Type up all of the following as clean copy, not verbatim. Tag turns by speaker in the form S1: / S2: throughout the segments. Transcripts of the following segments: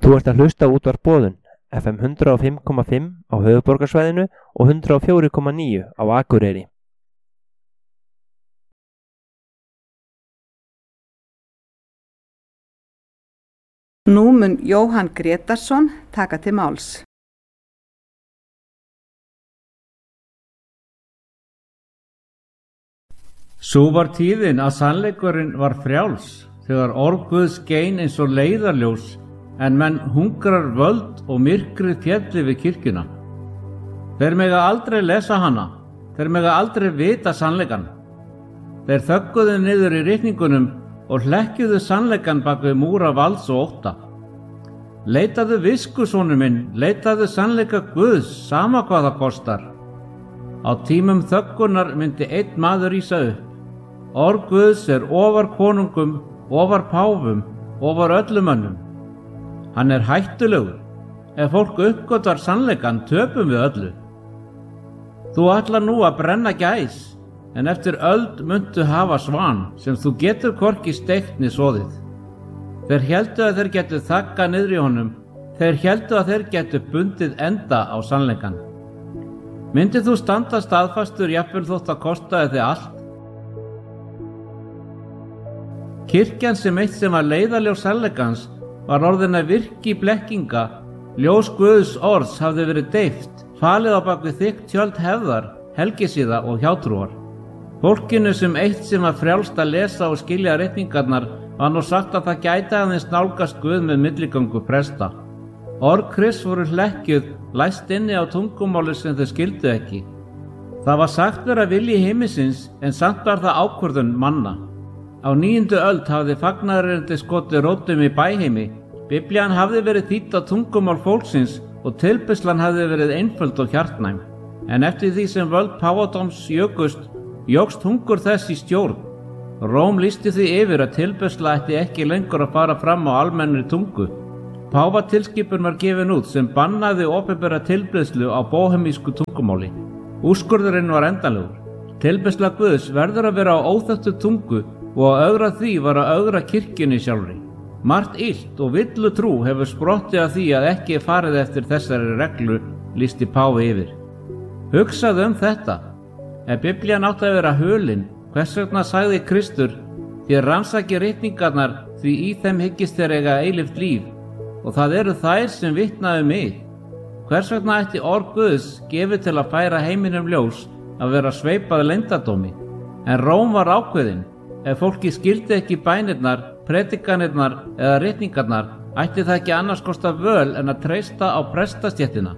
S1: Þú ert að hlusta á Útvarp Boðun, FM 105,5 á höfuðborgarsvæðinu og 104,9 á Akureyri.
S2: Nú mun Jóhann Grétarsson taka til máls.
S3: Sú var tíðin að sannleikurinn var frjáls, þegar orð Guðs skein eins og leiðarljós, en menn hungrar völd og myrkrið félli við kirkjuna. Þeir mega aldrei lesa hana, þeir mega aldrei vita sannleikann. Þeir þögguðu niður í ritningunum og hlekkjuðu sannleikann bak við múra valds og ótta. Leitaðu visku, sonur minn, leitaðu sannleika Guðs, sama hvað það kostar. Á tímum þöggunar myndi einn maður rísa upp. Orð Guðs ofar konungum, ofar páfum, ofar öllum mönnum. Hann hættulegur. Ef fólk uppgötvar sannleikann, töpum við öllu. Þú ætlar nú að brenna gæs, en eftir öld muntu hafa svan, sem þú getur hvorki steikt né soðið. Þeir héldu að þeir getu þaggað niður í honum, þeir héldu að þeir getu bundið enda á sannleikann. Myndið þú standa staðfastur jafnvel þótt að kostaði þig allt? Kirkjan sem eitt sem var leiðarljós sannleikans var orðin að virki blekkinga, ljós Guðs orðs hafði verið deyft, falið á bak við þykkt tjöld hefðar, helgisíða og hjátrúar. Fólkinu sem eitt sem var frjálst að lesa og skilja ritningarnar var nú sagt að það gæti aðeins nálgast Guð með milligöngu presta. Orð Krists voru hlekkjuð, læst inni á tungumáli sem þau skildu ekki. Það var sagt vera vilji himinsins, en samt var það ákvörðun manna. Á 9. öld hafði fagnaðarerindi skotið rótum í bæheimi. Biblían hafði verið þýdd á tungumál fólksins og tilbeiðslan hafði verið einföld og hjartnæm. En eftir því sem völd páfadóms jókst hungur þess í stjórn. Róm lýsti því yfir að tilbeiðsla ætti ekki lengur að fara fram á almennri tungu. Páfatilskipun var gefin út sem bannaði opinbera tilbeiðslu á bóhemísku tungumáli. Úrskurðurinn var endanlegur. Tilbeiðsla Guðs verður að vera á óþekktu tungu og að ögra því var að ögra kirkjunni sjálfri. Margt illt og villu trú hefur sprottið af því að ekki farið eftir þessari reglu, lýsti páfi yfir. Hugsaðu þetta. Ef Biblían átti að vera hulin, hvers vegna sagði Kristur, þér rannsakið ritningarnar, því í þeim hyggist þér eiga eilíft líf, og það eru þær sem vitna mig. Hvers vegna ætti orð Guðs gefið til að færa heiminum ljós að vera sveipað leyndardómi? En Róm var ákveðin. Ef fólki skildi ekki bænirnar, predikanirnar eða ritningarnar, ætti það ekki annars kosta völ en að treysta á prestastéttina.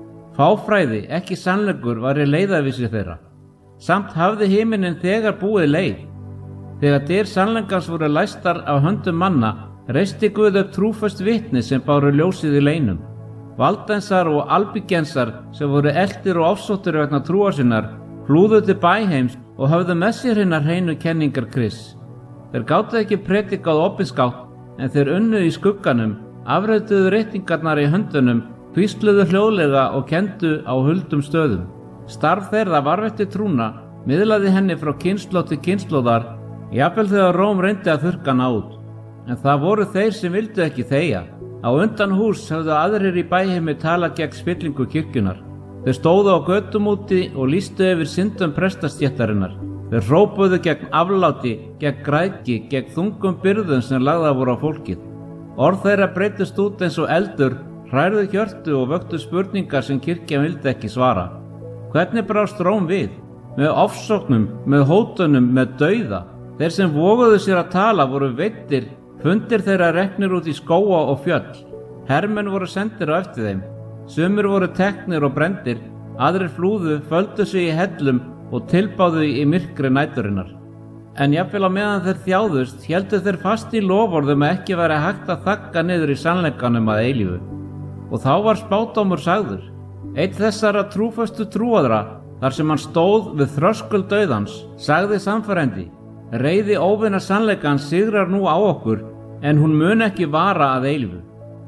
S3: Fáfræði, ekki sannleikur, var í leiðavísi þeirra. Samt hafði himinin þegar búið leið. Þegar dyr sannleikans voru læstar af höndum manna, reisti Guð upp trúföst vitni sem báru ljósið í leinum. Valdensar og albygensar sem voru eltir og ofsóttir vegna trúar sinnar, flúðu til bæheims og höfðu með sér hinnar hreinu kenningar Krists. Þeir gátu ekki predikað opinskátt, en þeir unnu í skugganum, afrautuðu ritningarnar í höndunum, hvísluðu hljóðlega og kendu á huldum stöðum. Starf þeirra varðvetti trúna, miðlaði henni frá kynslóð til kynslóðar, jafnvel þegar Róm reyndi að þurrka hana út. En það voru þeir sem vildu ekki þegja. Á undan hús höfðu aðrir í bæheimi talað gegn spillingu kirkjunar. Þeir stóðu á götum úti og lýstu yfir syndum prestastéttarinnar. Þeir hrópuðu gegn afláti, gegn græðgi, gegn þungum byrðum sem lagðar voru á fólkið. Orð þeirra breytust út eins og eldur, hrærðu hjörtu og vöktu spurningar sem kirkjan vildi ekki svara. Hvernig brást Róm við? Með ofsóknum, með hótunum, með dauða. Þeir sem voguðu sér að tala voru veiddir, fundir þeirra reknir út í skóga og fjöll. Hermenn voru sendir á eftir þeim. Sumir voru teknir og brendir, aðrir flúðu, földu sig í hellum og tilbáðu í myrkri næturinnar. En jafnvel á meðan þeir þjáðust, héldu þeir fast í loforðum að ekki væri hægt að þagga niður í sannleikanum að eilífu. Og þá var spádómur sagður. Einn þessara trúföstu trúaðra, þar sem hann stóð við þröskuld dauðans, sagði sannfærandi: reiði óvinna sannleikans sigrar nú á okkur, en hún mun ekki vara að eilífu.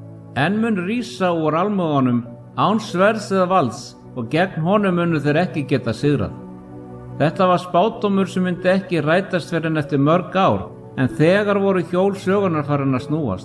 S3: En mun rísa úr almúganum án sverðs eða valds, og gegn honum munu þeir ekki geta sigrað. Þetta var spádómur sem myndi ekki rætast fyrr en eftir mörg ár, en þegar voru hjól sögunar farin að snúast.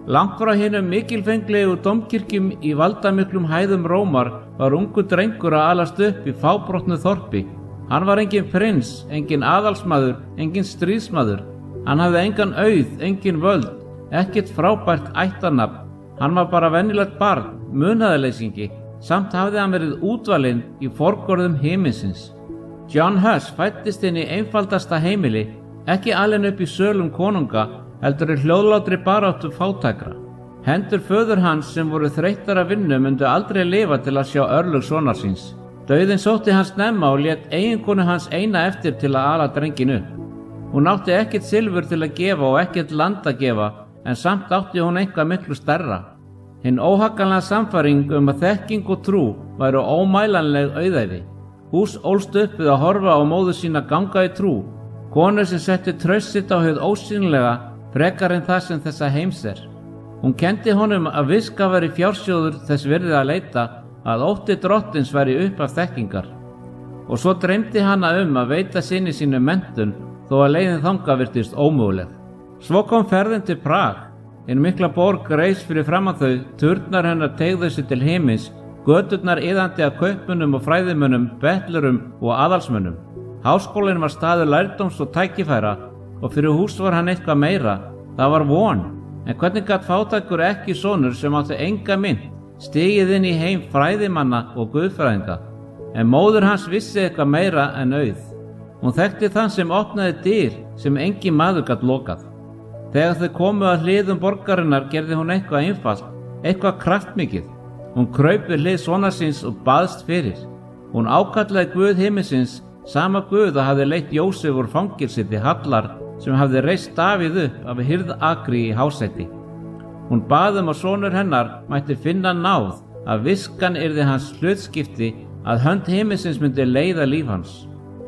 S3: Langt frá hinum mikilfenglegu dómkirkjum í valdamiklum hæðum Rómar var ungur drengur að alast upp í fábrotnu þorpi. Hann var engin prins, engin aðalsmaður, engin stríðsmaður. Hann hafði engan auð, engin völd, ekkert frábært ættarnafn. Hann var bara venjulegt barn, munaðarleysingi. Samt hafði hann verið útvalinn í forgörðum himinsins. John Huss fæddist inn í einfaldasta heimili, ekki alinn upp í sölum konunga, heldur í hljóðlátri baráttu fátækra. Hendur föður hans sem voru þreyttar af vinnu myndu aldrei lifa til að sjá örlög sonar síns. Dauðinn sótti hans snemma og lét eiginkonu hans eina eftir til að ala drenginn upp. Hún átti ekkert silfur til að gefa og ekkert land að gefa, en samt átti hún eitthvað miklu stærra. Hinn óhagganlega sannfæring að þekking og trú væru ómælanleg auðæfi. Hús ólst upp við að horfa á móður sína ganga í trú, konu sem setti traust sitt á hið ósýnilega frekar en það sem þessa heims er. Hún kendi honum að viska væri fjársjóður þess virði að leita, að ótti drottins væri upp af þekkingar. Og svo dreymdi hana að veita syni sínu menntun, þó að leiðin þangað virtist ómöguleg. Svo kom ferðin til Prag. Hinn mikla borg reis fyrir framan þau, turnar hennar teygðu sig til himins, göturnar iðandi af kaupmönnum og fræðimönnum, betlurum og aðalsmönnum. Háskólinn var staður lærdóms og tækifæra, og fyrir hús var hann eitthvað meira. Það var von. En hvernig gat fátækur ekki sonur sem átti enga mynd stigið inn í heim fræðimanna og guðfræðinga? En móður hans vissi eitthvað meira en auð. Hún þekkti þann sem opnaði dyr sem engin maður gat lokað. Þegar þau komu að hliðum borgarinnar gerði hún eitthvað einfalt, eitthvað kraftmikið. Hún kraup við hlið sonar síns og baðst fyrir. Hún ákallaði Guð himinsins, sama Guð að hafði leitt Jósef úr fangilsi til Hallar, sem hafði reist Davíð upp af hirðakri í hásæti. Hún bað að sonur hennar mætti finna náð, að viskan yrði hans hlutskipti, að hönd himinsins myndi leiða líf hans.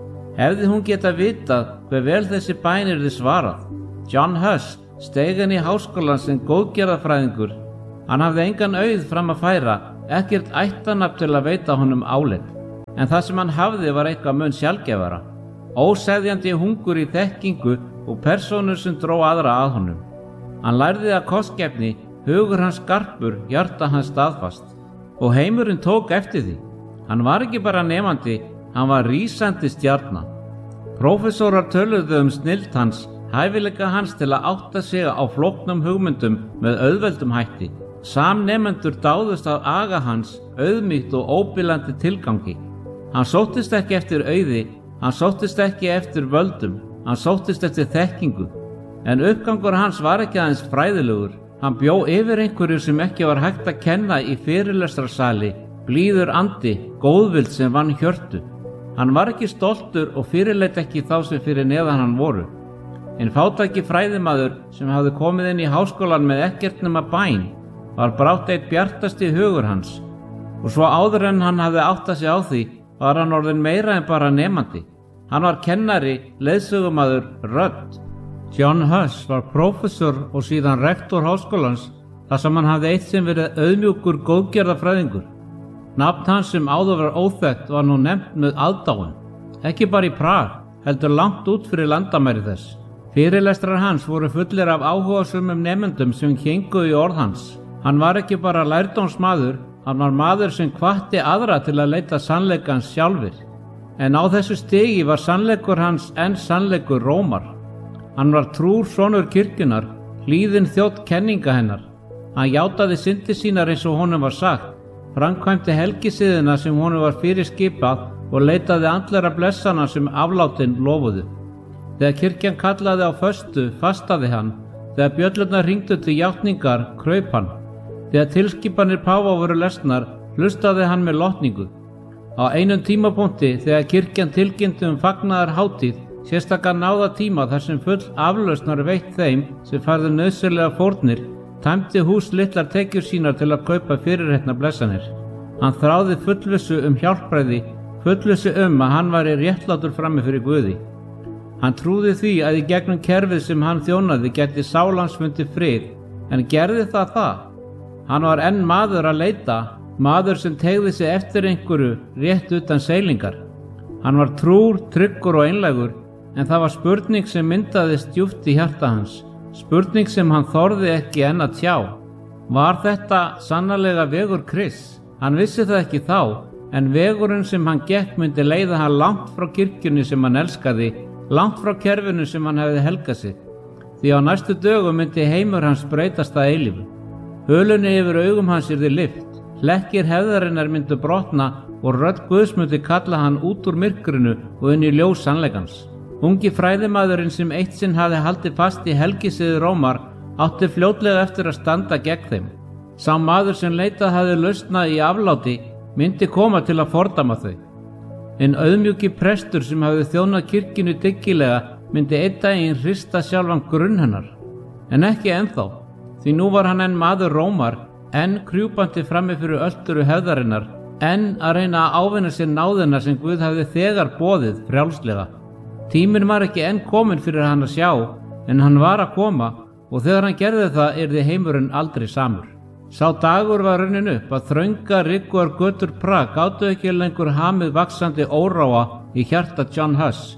S3: Hefði hún getað vitað hve vel þessi bæn yrði svarað. John Huss steig inn í háskólann sem góðgerðarfræðingur. Hann hafði engan auð fram að færa, ekkert ættarnafn til að veita honum álit. En það sem hann hafði var eitthvað mun sjaldgæfara. Óseðjandi hungur í þekkingu og persónur sem dró aðra að honum. Hann lærði að kostgæfni, hugur hans skarpur, hjarta hans staðfast. Og heimurinn tók eftir því. Hann var ekki bara nemandi, hann var rísandi stjarna. Prófessorar töluðu snilld hans, hæfileika hans til að átta sig á flóknum hugmyndum með auðveldum hætti. Samnemendur dáðust af aga hans, auðmýkt og óbilandi tilgangi. Hann sóttist ekki eftir auði, hann sóttist ekki eftir völdum, hann sóttist eftir þekkingu. En uppgangur hans var ekki aðeins fræðilegur, hann bjó yfir einhverju sem ekki var hægt að kenna í fyrirlestrarsali, blíður andi, góðvild sem vann hjörtu. Hann var ekki stoltur og fyrirleit ekki þá sem fyrir neðan hann voru. En fátæki fræðimaður sem hafði komið inn í háskólan með ekkert nema bæn, var brátt eitt bjartasti hugur hans. Og svo áður en hann hafði áttað sig á því, var hann orðinn meira en bara nemandi. Hann var kennari, leiðsögumaður, rödd. John Huss var prófessor og síðan rektor háskólans, þar sem hann hafði eitt sem verið auðmjúkur góðgerðarfræðingur. Nafn hans sem áður var óþekkt var nú nefnt með aðdáun. Ekki bara í Prag, heldur langt út fyrir landamæri þess. Fyrirlestrar hans voru fullir af áhugasömum nemendum sem héngu í orð hans. Hann var ekki bara lærdómsmaður, hann var maður sem hvatti aðra til að leita sannleikans sjálfir. En á þessu stigi var sannleikur hans enn sannleikur Rómar. Hann var trúr sonur kirkjunnar, hlýðinn þjónn kenninga hennar. Hann játaði syndir sínar eins og honum var sagt, framkvæmdi helgisiðina sem honum var fyrirskipað og leitaði andlega blessana sem aflátin lofuðu. Þegar kirkjan kallaði á föstu, fastaði hann. Þegar bjöllurnar hringdu til játningar, kraup hann. Þegar tilskipanir páfa voru lesnar, hlustaði hann með lotningu. Á einum tímapunkti, þegar kirkjan tilkynnti fagnaðar hátíð, sérstaka náða tíma þar sem full aflausnar veitt þeim sem færðu nauðsynlega fórnir, tæmdi hús litlar tekjur sínar til að kaupa fyrirheitna blessanir. Hann þráði fullvissu hjálpræði, fullvissu að hann væri réttlátur frammi fyrir Guði. Hann trúði því að í gegnum kerfið sem hann þjónaði gæti sál hans fundið frið, en gerði það? Hann var enn maður að leita, maður sem teygði sig eftir einhverju rétt utan seilingar. Hann var trúr, tryggur og einlægur, en það var spurning sem myndaðist djúpt í hjarta hans. spurning sem hann þorði ekki enn að tjá. Var þetta sannarlega vegur Krists? Hann vissi það ekki þá, en vegurinn sem hann gekk myndi leiða hann langt frá kirkjunni sem hann elskaði, langt frá kerfinu sem hann hefði helgað sig. Því á næstu dögum myndi heimur hans breytast að eilífu. Hölunni yfir augum hans yrði lyft, hlekkir hefðarinnar myndu brotna og rödd Guðs myndi kalla hann út úr myrkrinu og inn í ljós sannleikans. Ungi fræðimaðurinn sem eitt sinn hafði haldið fast í helgisiði Rómar átti fljótlega eftir að standa gegn þeim. Sá maður sem leitað hafði lausna í afláti myndi koma til að fordæma þau. En auðmjúki prestur sem hafði þjónað kirkjunu dyggilega myndi einn daginn hrista sjálfan grunn hennar. En ekki ennþá, því nú var hann enn maður Rómar, enn krjúpandi frammi fyrir ölduru hefðarinnar, enn að reyna að ávinna sér náðina sem Guð hafði þegar boðið frjálslega. Tíminn var ekki enn kominn fyrir hann að sjá, en hann var að koma, og þegar hann gerði það yrði heimurinn aldrei samur. Sá dagur var runnin upp að þrönga rigguar götur Prag gátu ekki lengur hamið vaxandi óráa í hjarta John Huss.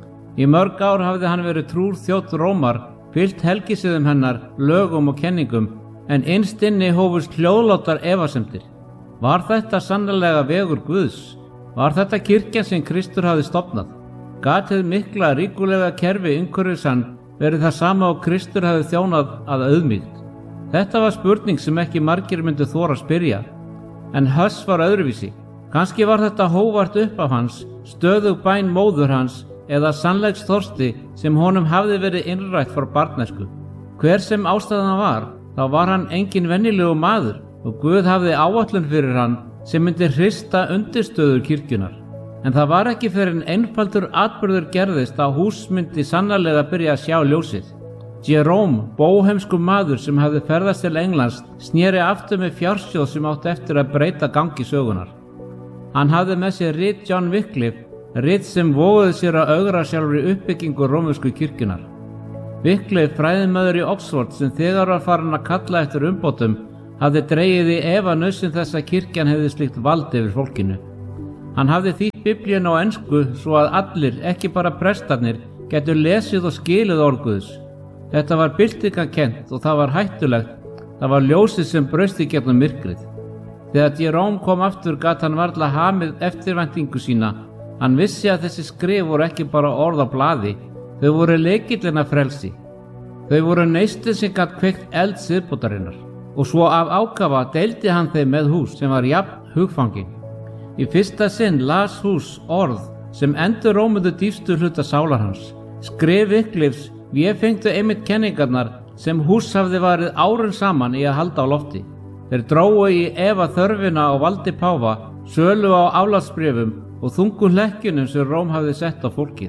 S3: Í mörg ár hafði hann verið trúr þjónn Rómar, fylgt helgisiðum hennar, lögum og kenningum, en innst inni hófust hljóðlátar efasemdir. Var þetta sannarlega vegur Guðs? Var þetta kirkjan sem Kristur hafði stofnað? Gat hið mikla ríkulega kerfi umhverfis hann verið það sama og Kristur hafði þjónað að auðmýkt? Þetta var spurning sem ekki margir myndu þora að spyrja. En Huss var öðruvísi. Kannski var þetta hóvart upp af hans, stöðug bæn móður hans eða sannleiksþorsti sem honum hafði verið innrætt frá barnæsku. Hver sem ástæðan var, þá var hann engin venjulegu maður og Guð hafði áætlun fyrir hann sem myndi hrista undirstöður kirkjunar. En það var ekki fyrir en einfaldur atburður gerðist að hús myndi sannarlega byrja að sjá ljósið. Jerome, bóhemsku maður sem hafði ferðast til Englands, sneri aftur með fjársjóð sem átti eftir að breyta gangi sögunar. Hann hafði með sér rit John Wycliffe, rit sem voguði sér að ögra sjálfri uppbyggingu rómversku kirkjunar. Wycliffe, fræðimaður í Oxford sem þegar var farin að kalla eftir umbótum, hafði dregið í efa nauðsyn þess að kirkjan hefði slíkt vald yfir fólkinu. Hann hafði þýtt Biblíuna á ensku svo að allir, ekki bara prestarnir, getur lesið og skilið orð Guðs. Þetta var byltingakennt og það var hættulegt, það var ljósið sem braust í gegnum myrkrið. Þegar Jerome kom aftur gat hann varla hamið eftirvæntingu sína. Hann vissi að þessi skrif voru ekki bara orð á blaði, þau voru lykillinn að frelsi. Þau voru neistið sem gat kveikt eld siðbótarinnar. Og svo af ákafa deildi hann þeim með hús sem var jafn hugfangin. Í fyrsta sinn las hús orð sem endurómuðu dýpstu hluta sálar hans. Skrif Wycliffes véfengdu einmitt kenningarnar sem hús hafði varið árum saman í að halda á lofti. Þeir drógu í efa þörfina á valdi páfa, sölu á aflátsbréfum og þungu hlekkjunum sem Róm hafði sett á fólkið.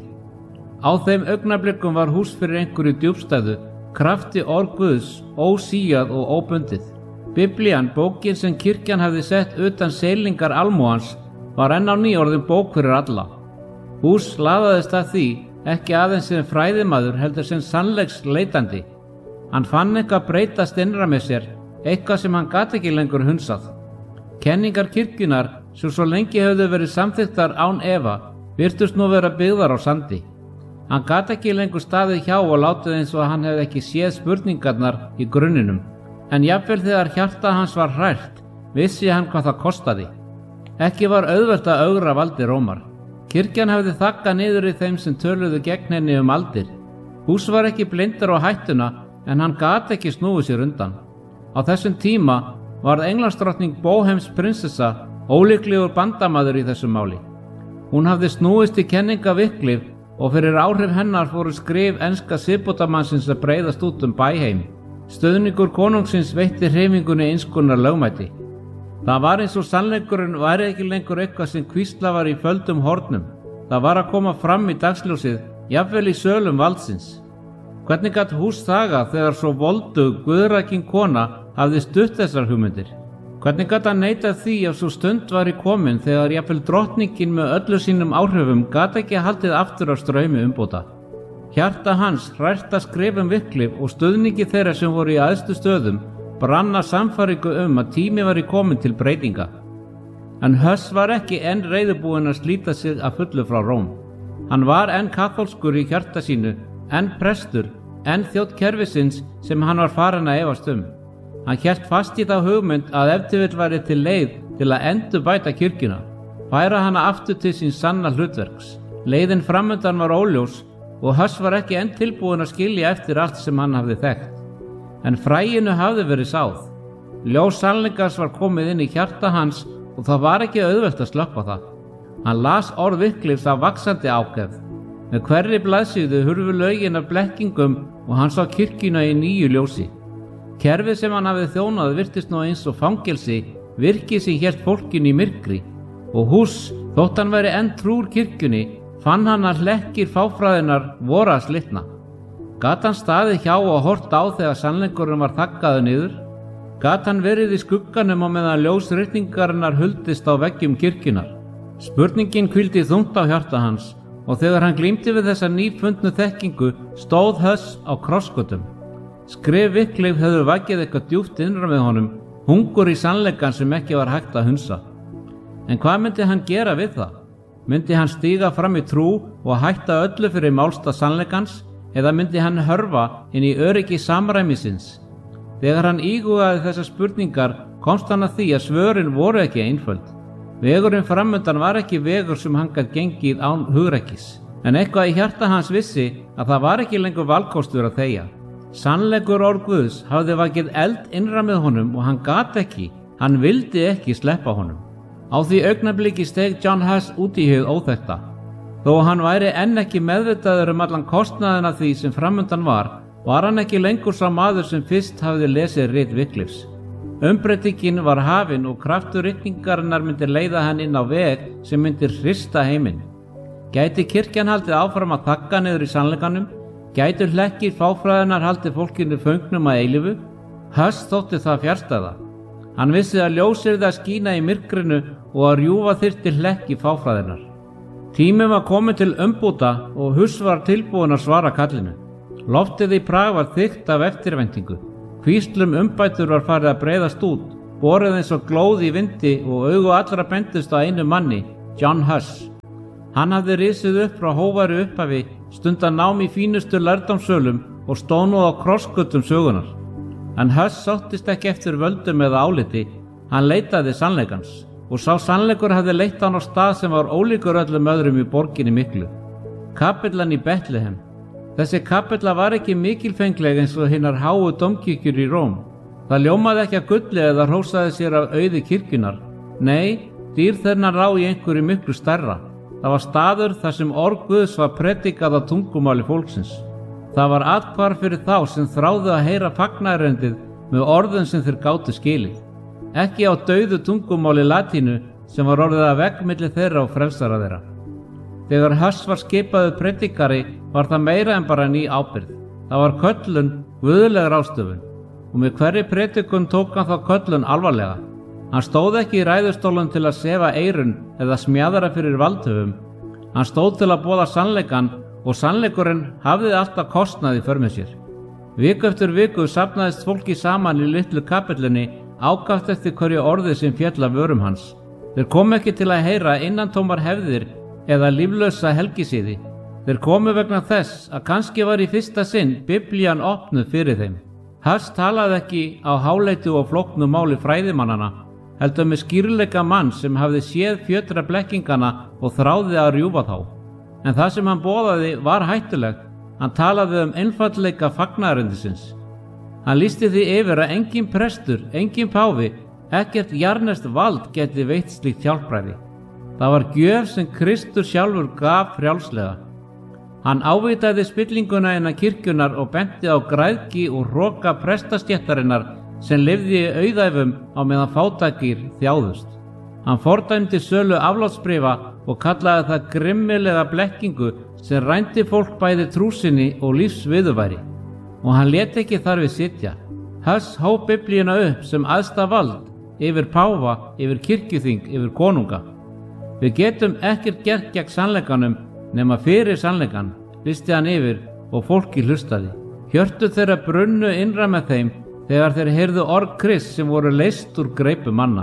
S3: Á þeim augnablikum var hús fyrir einhverju djúpstæðu, krafti orð Guðs, ósíjað og óbundið. Biblían, bókin sem kirkjan hafði sett utan seilingar almúans, var enn á ný orðin bók fyrir alla. Hús laðaðist að því, ekki aðeins sem fræðimaður heldur sem sannleiksleitandi. Hann fann eitthvað breytast innra með sér, eitthvað sem hann gat ekki lengur hunsað. Kenningar kirkjunar, sem svo lengi höfðu verið samþykktar án efa, virtust nú vera byggðar á sandi. Hann gat ekki lengur staðið hjá og látið eins og hann hefði ekki séð spurningarnar í grunninum. En jafnvel þegar hjarta hans var hrært, vissi hann hvað það kostaði. Ekki var auðvelt að ögra valdi Rómar. Kirkjan hafði þakkað niður í þeim sem töluðu gegn henni aldir. Hús var ekki blindur á hættuna, en hann gat ekki snúið sér undan. Á þessum tíma varð Englandsdrottning Bóhems prinsessa ólíklegur bandamaður í þessu máli. Hún hafði snúist í kenninga Wycliffe og fyrir áhrif hennar fóru skrif enska siðbótarmannsins að breiðast út bæheim. Stöðningur konungsins veitti hreyfingunni einskonar lögmæti. Það var eins og sannleikurinn væri ekki lengur eitthvað sem hvísla var í földum hornum. Það var að koma fram í dagsljósið, jafnvel í sölum valdsins. Hvernig gat hús þagað þegar svo voldug, guðrækin kona hafði stutt þessar hugmyndir? Hvernig gat hann neitað því ef svo stund var í komin þegar jafnvel drottningin með öllu sínum áhrifum gat ekki haldið aftur af straumi umbóta? Hjarta hans hrært að skrifum Wycliffe og stuðningi þeirra sem voru í æðstu stöðum branna samfæringu að tími var í komin til breytinga. En Huss var ekki enn reiðubúinn að slíta sig að fullu frá Róm. Hann var enn kaþólskur í hjarta sínu, enn prestur, en þjónn kerfisins sem hann var farinn að efast um. Hann hélt fast í þá hugmynd að ef til vill væri til leið til að endurbæta kirkjuna, færa hana aftur til síns sanna hlutverks. Leiðin framundan var óljós og Huss var ekki enn tilbúinn að skilja eftir allt sem hann hafði þekkt. En fræinu hafði verið sáð. Ljós sannleikans var komið inn í hjarta hans og það var ekki auðvelt að slökkva það. Hann las orð Wyclifs af vaxandi ákefð. Með hverri blaðsíðu hurfu lögin af blekkingum og hann sá kirkjuna í nýju ljósi. Kerfið sem hann hafði þjónað virtist nú eins og fangelsi, virkið sem hélt fólkinu í myrkri. Og Huss, þótt hann væri enn trúr kirkjunni, fann hann að hlekkir fáfræðinnar voru að slitna. Gat hann staðið hjá og hort á þegar sannleikurinn var þaggaður niður? Gat hann verið í skugganum á meðan ljós ritningarinnar huldist á veggjum kirkjunar? Spurningin hvíldi þungt á hjarta hans og þegar hann glímdi við þessa nýfundnu þekkingu stóð Huss á krossgötum. Skrif Wyclifs hefðu vakið eitthvað djúpt innra með honum, hungur í sannleikann sem ekki var hægt að hunsa. En hvað myndi hann gera við það? Myndi hann stíga fram í trú og hætta öllu fyrir málstað sannleikans eða myndi hann hörfa inn í öryggi samræmisins? Þegar hann íhugaði þessar spurningar komst hann að því að svörin voru ekki einföld. Vegurinn framundan var ekki vegur sem hann gat gengið án hugrekkis. En eitthvað í hjarta hans vissi að það var ekki lengur valkostur að þegja. Sannleikur orð Guðs hafði vakið eld innra með honum og hann gat ekki, hann vildi ekki sleppa honum. Á því augnabliki steg John Huss út í hið óþekkta. Þó hann væri enn ekki meðvitaður allan kostnaðinn af því sem framundan var hann ekki lengur sá maður sem fyrst hafði lesið rit Wyclifs. Umbreytingin var hafin og kraftur ritningarinnar myndi leiða hann inn á veg sem myndi hrista heiminn. Gæti kirkjan haldið áfram að þagga niður í sannleikanum? Gætu hlekkir fáfræðinnar haldið fólkinu föngnum að eilífu? Huss þótti það fjarstæða. Hann vissi að ljós yrði að skína í myrkrinu og að rjúfa þyrfti hlekki fáfræðinnar. Tíminn var kominn til umbóta og Huss var tilbúinn að svara kallinu. Loftið í Prag var þykkt af eftirvæntingu. Hvíslum umbætur var farið að breiðast út, borið eins og glóð í vindi og augu allra bendust á einu manni, John Huss. Hann hafði risið upp frá hóværu upphafi, stundan nám í fínustu lærdómssölum og stóð nú á krossgötum sögunar. En Huss sóttist ekki eftir völdum eða áliti, hann leitaði sannleikans og sá sannleikur hafði leitt hann á stað sem var ólíkur öllum öðrum í borginni miklu. Kapellan í Betlehem. Þessi kapella var ekki mikilfengleg eins og hinnar háu dómkirkjur í Róm. Það ljómaði ekki að gulli eða hrósaði sér af auði kirkjunar. Nei, dýr þennan lá í einhverju miklu stærra. Það var staður þar sem orð Guðs var predikað á tungumáli fólksins. Það var athvarf fyrir þá sem þráðu að heyra fagnaðarerindið með orðum sem þeir gátu skilið. Ekki á dauðu tungumáli latínu sem var orðið að vegg milli þeirra og frelsara þeirra. Þegar Huss var skipaður predikari var það meira en bara ný ábyrgð. Það var köllun, guðleg ráðstöfun og með hverri predikun tók hann þá köllun alvarlega. Hann stóð ekki í ræðustólum til að sefa eyrun eða smjaðara fyrir valdhöfum. Hann stóð til að boða sannleikann og sannleikurinn hafði alltaf kostnað í för með sér. Viku eftir viku safnaðist fólki saman í litlu kapellunni ákaft eftir hverju orði sem féll af vörum hans. Þeir komu ekki til að heyra innantómar hefðir eða líflausa helgisíði. Þeir komu vegna þess að kannski var í fyrsta sinn Biblían opnuð fyrir þeim. Huss talaði ekki á háleitu og flóknu máli fræðimannana, heldur með skýrleika mann sem hafði séð fjötra blekkingana og þráði að rjúfa þá. En það sem hann boðaði var hættulegt. Hann talaði einfaldleika fagnaðarerindisins. Hann lýsti því yfir að engin prestur, engin páfi, ekkert jarnest vald geti veitt slíkt hjálpræði. Það var gjöf sem Kristur sjálfur gaf frjálslega. Hann ávitaði spillinguna innan kirkjunar og benti á græðgi og hroka prestastéttarinnar sem lifði í auðæfum á meðan fátækir þjáðust. Hann fordæmdi sölu aflátsbréfa og kallaði það grimmilega blekkingu sem rændi fólk bæði trúsinni og lífsviðurværi. Og hann lét ekki þar við sitja. Huss hóf Biblíuna upp sem æðsta vald yfir páfa, yfir kirkjuþing, yfir konunga. Við getum ekkert gert gegn sannleikanum nema fyrir sannleikan, listi hann yfir og fólki hlustaði. Hjörtu þeirra brunnu innra með þeim þegar þeir heyrðu orð Krists sem voru leyst úr greipu manna.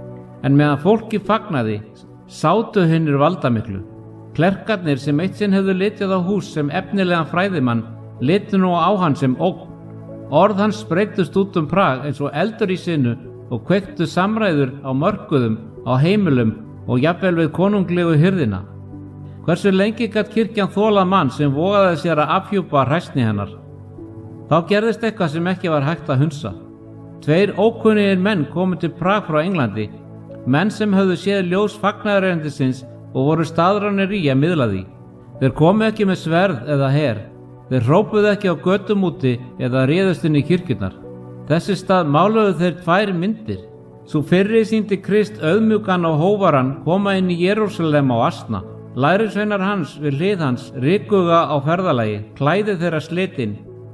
S3: En meðan fólki fagnaði, sátu hinnir valdamiklu. Klerkarnir sem eitt sinn hefðu litið á Huss sem efnilegan fræðimann litu nú á hann sem ógn. Orð hans spreiddust út Prag eins og eldur í sinu og kveiktu samræður á mörkuðum, á heimilum og jafnvel við konunglegu hirðina. Hversu lengi gat kirkjan þolað mann sem vogaði sér að afhjúpa hræsni hennar? Þá gerðist eitthvað sem ekki var hægt að hunsa. 2 ókunnugir menn komu til Prag frá Englandi, menn sem höfðu séð ljós fagnaðarerindisins og voru staðráðnir í að miðla því. Þeir komu ekki með sverð eða her, þeir hrópuðu ekki á götum úti eða réðust inn í kirkjurnar. Þessi stað máluðu þeir 2 myndir. Sú fyrri sýndi Krist auðmjúkan og hóvaran koma inn í Jerúsalem á asna. Lærisveinar hans við hlið hans rykkuga á ferðalagi, klæði þeirra slitin.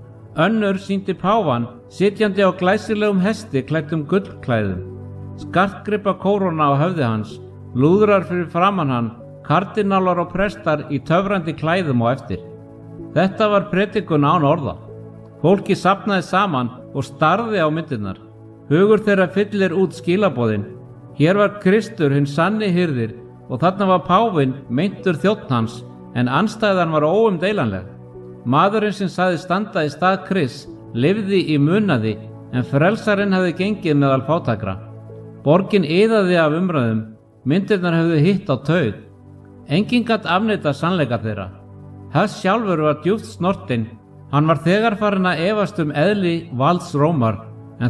S3: Önnur sýndi páfan sitjandi á glæsilegum hesti klæddum gullklæðum. Skartgripa kóróna á höfði hans, lúðrar fyrir framan hann, kardínálar og prestar í töfrandi klæðum á eftir. Þetta var predikun án orða. Fólki safnaði saman og starði á myndirnar. Hugur þeirra fyllir út skilaboðin. Hér var Kristur hinn sanni hirðir og þarna var páfinn meintur þjónn hans, en andstæðan var óumdeilanleg. Maðurinn sem sagði standa í stað Krists lifði í munaði, en frelsarinn hafði gengið meðal fátækra. Borgin iðaði af umræðum, myndirnar höfðu hitt á taug. Enginn gat afneitað sannleika þeirra. Hess sjálfur var djúpt snortinn. Hann var þegar farinn að efast eðli valds Rómar, en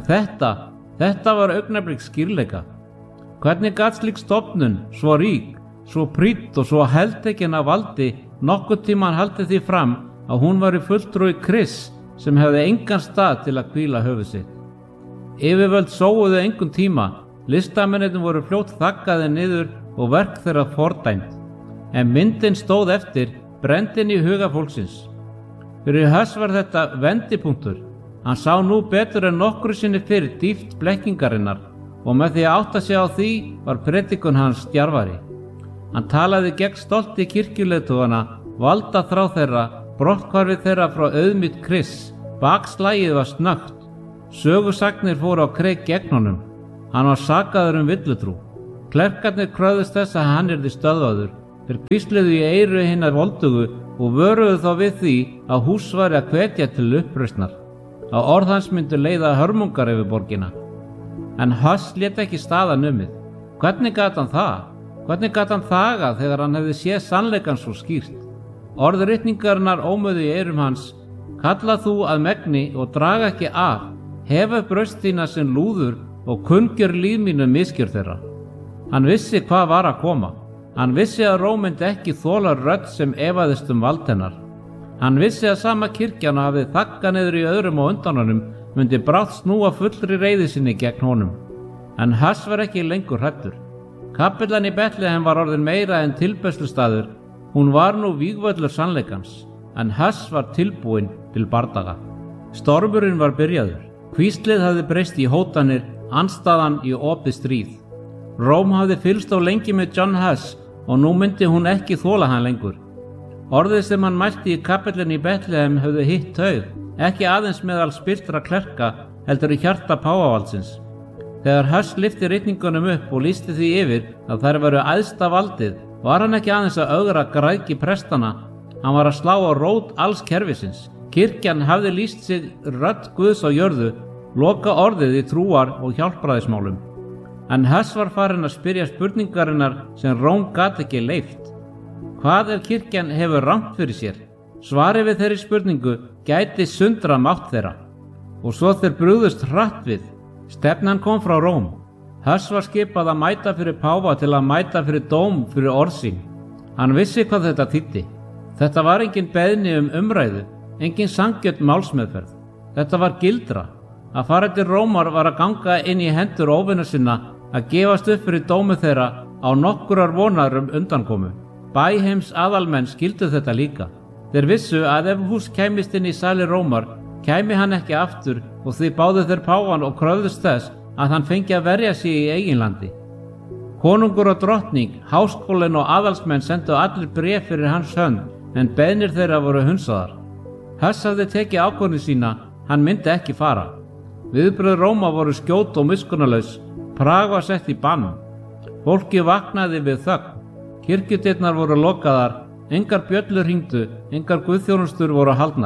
S3: þetta var augnablik skýrleika. Hvernig gat slík stofnun, svo rík, svo prýdd og svo heltekin af valdi, nokkurn tímann haldið því fram að hún var í fulltrúi Krists sem hefði engan stað til að hvíla höfuð sitt. Yfirvöld sóuðu engan tíma, listamennirnir voru fljótt þaggaði niður og verk þeirra fordæmt, en myndin stóð eftir, brenndin í huga fólksins. Fyrir Hess var þetta vendipunktur. Hann sá nú betur en nokkru sinni fyrir dýpt blekkingarinnar og með því að átta sig á því var predikun hans djarfari. Hann talaði gegn stolti kirkjuleiðtogana, valdaþrá þeirra, brotthvarfi þeirra frá auðmýkt Krists. Bakslagið var snöggt. Sögusagnir fóru á kreik gegn honum. Hann var sakaður villutrú. Klerkarnir kröfðust þess að hann yrði stöðvaður. Þeir hvísluðu í eyru hinna voldugu og vöruðu þá við því að hús væri að hvetja til uppreisnar. Á orð hans myndu leiða hörmungar yfir borgina. En Hess lét ekki staðar numið. Hvernig gat hann það? Hvernig gat hann þagað þegar hann hefði séð sannleikann svo skýrt? Orðritningarinnar ómuðu í eyrum hans. Kalla þú að megni og draga ekki af. Hefa brjóst þína sem lúður og kunngjör líf mínu misgjör þeirra. Hann vissi hvað var að koma. Hann vissi að Róm myndi ekki þola rödd sem efaðist vald hennar. Hann vissi að sama kirkjan hafði þaggað niður í öðrum og undan honum myndi brátt snúa fullri reiði sinni gegn honum. En Hess var ekki lengur hræddur. Kapellan í Betlehem var orðin meira en tilbeiðslustaður. Hún var nú vígvöllur sannleikans, en Hess var tilbúinn til bardaga. Stormurinn var byrjaður. Hvíslið hafði breyst í hótanir, andstaðan í opið stríð. Róm hafði fylgst á lengi með John Hess og nú myndi hún ekki þola hann lengur. Orðið sem hann mælti í kapellinni í Betlehem höfðu hitt taug, ekki aðeins meðal spilltra klerka, heldur í hjarta páfavaldsins. Þegar Hess lyfti ritningunum upp og lýsti því yfir að þær veru æðsta valdið, var hann ekki aðeins að ögra græðgi prestana, hann var að slá á rót alls kerfisins. Kirkjan hafði lýst sig rödd Guðs á jörðu, loka orðið í trúar og hjálpræðismálum. En Hess var farinn að spyrja spurningarinnar sem Róm gat ekki leyft. Hvað ef kirkjan hefur rangt fyrir sér? Svarið við þeirri spurningu gæti sundra mátt þeirra. Og svo þeir brugðust hratt við. Stefnan kom frá Róm. Hess var skipað að mæta fyrir páfa til að mæta fyrir dóm fyrir orð sín. Hann vissi hvað þetta þýddi. Þetta var engin beðni umræðu, engin sanngjörn málsmeðferð. Þetta var gildra. Að fara til Rómar var að ganga inn í hendur óvina sinna, að gefast upp fyrir dómi þeirra á nokkurar vonar undankomu. Bæheims aðalmenn skildu þetta líka. Þeir vissu að ef hús kæmist inn í sali Rómar, kæmi hann ekki aftur og því báðu þeir páfan og kröfðust þess að hann fengi að verja sig í eigin landi. Konungur og drottning, háskólinn og aðalsmenn sendu allir bréf fyrir hans hönd, en beiðnir þeirra voru hundsaðar. Hess hafði tekið ákvörðun sína, hann myndi ekki fara. Viðbrögð Róma voru skjót og miskunnarlaus. Prag var sett í bann. Fólki vaknaði við þögn. Kirkjudyrnar voru lokaðar, engar bjöllur hringdu, engar guðþjónustur voru haldnar.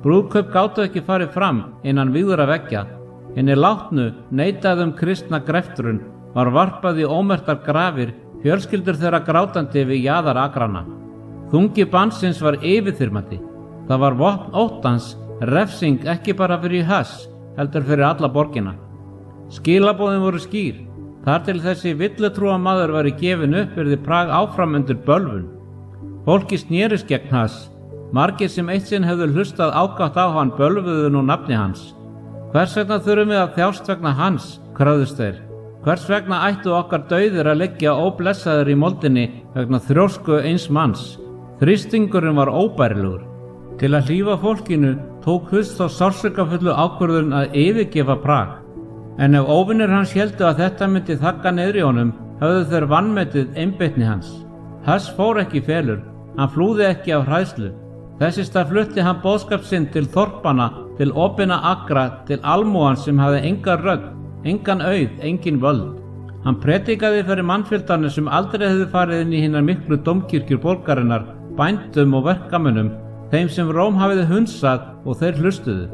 S3: Brúðkaup gátu ekki farið fram innan vígðra veggja. Hinni látnu, neitaði kristna greftrun, var varpað í ómerktar grafir, fjölskyldur þeirra grátandi við jaðar akrana. Þungi bannsins var yfirþyrmandi. Það var vopn óttans, refsing ekki bara fyrir Huss, heldur fyrir alla borgina. Skilaboðin voru skýr. Þar til þessi villutrúa maður var gefin upp yrði Prag áfram undir bölvun. Fólki snerist gegn Huss. Margir sem eitt sinn hefðu hlustað ágátt á hann bölvuðu nú nafni hans. Hvers vegna þurfum við að þjást vegna hans, kröfðust þeir. Hvers vegna ættu okkar dauðir að liggja óblessaðir í moldinni vegna þrjósku eins manns? Þrýstingurinn var óbærilegur. Til að hlífa fólkinu tók Huss þá sársaukafullu ákvörðun að yfirgefa Prag. En ef óvinir hans héldu að þetta myndi þagga niður í honum, höfðu þeir vanmetið einbeitni hans. Huss fór ekki í felur, hann flúði ekki af hræðslu. Þess í stað flutti hann boðskap sinn til þorpana, til opinna akra, til almúans sem hafði enga rödd, engan auð, engin völd. Hann predikaði fyrir mannfjöldarnir sem aldrei hefði farið inn í hinar miklu dómkirkjur borgarinnar, bændum og verkamönnum, þeim sem Róm hafiði hunsað og þeir hlustuðu.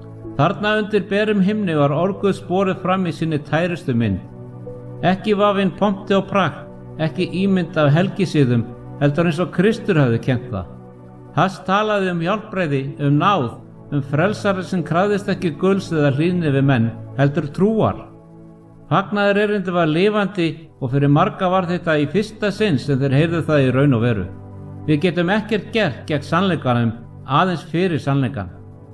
S3: Þarna undir berum himni var orguð sporið fram í sinni tærustu mynd. Ekki vafinn pompi og prakt, ekki ímynd af helgisíðum, heldur eins og Kristur hafði kennt það. Huss talaði hjálpræði, náð, frelsari sem krafðist ekki gulls eða hlýðni við menn, heldur trúar. Fagnaðar erindi var lifandi og fyrir marga var þetta í fyrsta sinn sem þeir heyrðu það í raun og veru. Við getum ekkert gert gegn sannleikanum, aðeins fyrir sannleikan.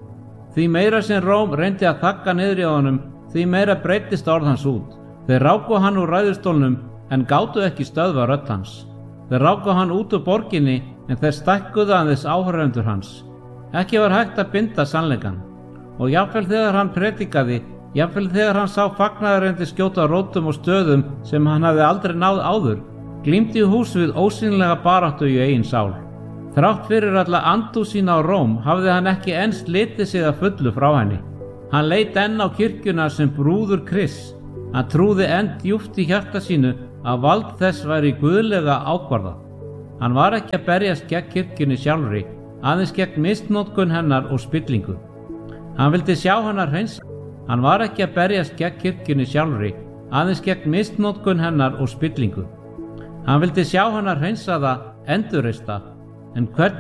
S3: Því meira sem Róm reyndi að þagga niður í honum, því meira breyttist orð hans út. Þeir ráku hann úr ræðustólnum en gátu ekki stöðva rödd hans. Þeir ráku hann út úr borginni en þeir stækkuðu aðeins áhorfendur hans. Ekki var hægt að binda sannleikan. Og jafnvel þegar hann predikaði, jafnvel þegar hann sá fagnaðarendi skjóta rótum og stöðum sem hann hafði aldrei náð áður, glímdi hús við ósýnilega baráttu í eigin sál. Þrátt fyrir alla andúð sína á Róm hafði hann ekki enn slitið sig að fullu frá henni. Hann leit enn á kirkjuna sem brúður Krists. Hann trúði enn djúpt í hjarta sínu að vald þess væri guðlega ákvarðað. Hann var ekki að berjast gegn kirkjunni sjálfri, aðeins gegn misnotkun hennar og spillingu. Hann vildi sjá hana hreinsa. Hann var ekki að berjast gegn kirkjunni sjálfri, aðeins gegn misnotkun hennar og spillingu. Hann vildi sjá hana hreinsaða, endurreista, en hvernig